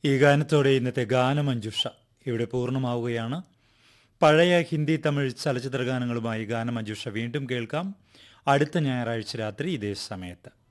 ഈ ഗാനത്തോടെ ഇന്നത്തെ ഗാനമഞ്ജുഷ ഇവിടെ പൂർണ്ണമാവുകയാണ്. പഴയ ഹിന്ദി തമിഴ് ചലച്ചിത്ര ഗാനങ്ങളുമായി ഗാനമഞ്ജുഷ വീണ്ടും കേൾക്കാം അടുത്ത ഞായറാഴ്ച രാത്രി ഇതേ സമയത്ത്.